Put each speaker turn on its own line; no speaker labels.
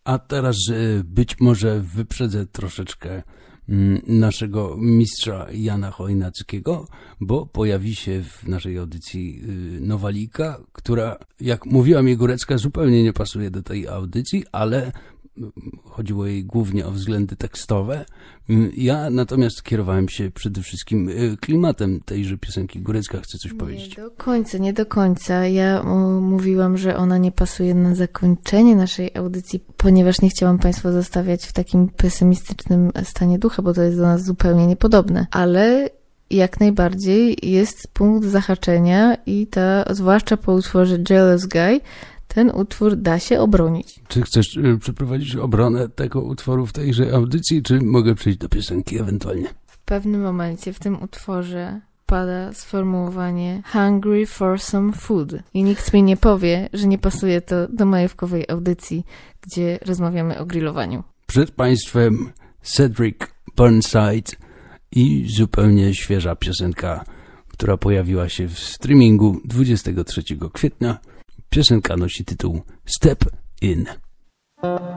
A teraz być może wyprzedzę troszeczkę naszego mistrza Jana Chojnackiego, bo pojawi się w naszej audycji nowalika, która, jak mówiła mi Górecka, zupełnie nie pasuje do tej audycji, ale chodziło jej głównie o względy tekstowe. Ja natomiast kierowałem się przede wszystkim klimatem tejże piosenki. Górecka chce coś powiedzieć.
Nie do końca. Ja mówiłam, że ona nie pasuje na zakończenie naszej audycji, ponieważ nie chciałam Państwa zostawiać w takim pesymistycznym stanie ducha, bo to jest do nas zupełnie niepodobne. Ale jak najbardziej jest punkt zahaczenia i zwłaszcza po utworze Jealous Guy, ten utwór da się obronić.
Czy chcesz przeprowadzić obronę tego utworu w tejże audycji, czy mogę przejść do piosenki ewentualnie?
W pewnym momencie w tym utworze pada sformułowanie hungry for some food. I nikt mi nie powie, że nie pasuje to do majówkowej audycji, gdzie rozmawiamy o grillowaniu.
Przed Państwem Cedric Burnside i zupełnie świeża piosenka, która pojawiła się w streamingu 23 kwietnia. Piosenka nosi tytuł Step In.